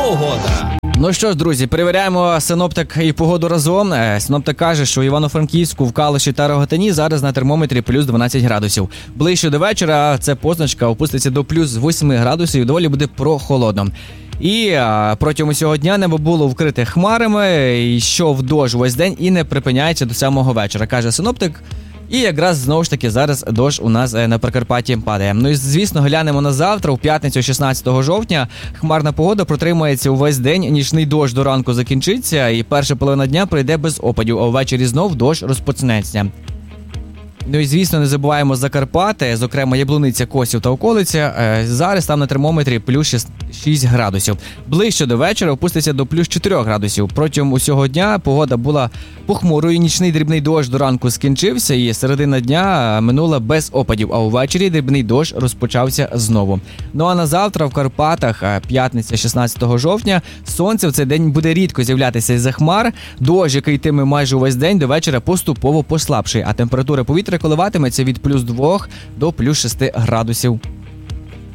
Погода. Ну що ж, друзі, перевіряємо синоптик і погоду разом. Синоптик каже, що в Івано-Франківську, в Калуші та Рогатині зараз на термометрі плюс 12 градусів. Ближче до вечора ця позначка опуститься до плюс 8 градусів і доволі буде прохолодно. І протягом усього дня небо було вкрите хмарами, і йшов дощ весь день і не припиняється до самого вечора, каже синоптик. І якраз знову ж таки зараз дощ у нас на Прикарпатті падає. Ну і звісно, глянемо на завтра, у п'ятницю 16 жовтня. Хмарна погода протримається увесь день, нічний дощ до ранку закінчиться і перша половина дня пройде без опадів, а ввечері знов дощ розпочнеться. Ну і звісно, не забуваємо Закарпати, зокрема Яблуниця, Косів та околиця. Зараз там на термометрі плюс 6 градусів. Ближче до вечора опуститься до плюс 4 градусів. Протягом усього дня погода була похмурою, нічний дрібний дощ до ранку скінчився і середина дня минула без опадів, а увечері дрібний дощ розпочався знову. Ну а на завтра в Карпатах, п'ятниця 16 жовтня, сонце в цей день буде рідко з'являтися із-за хмар. Дощ, який йтиме майже увесь день, до вечора поступово послабшає, а температура повітря коливатиметься від плюс 2 до плюс 6 градусів.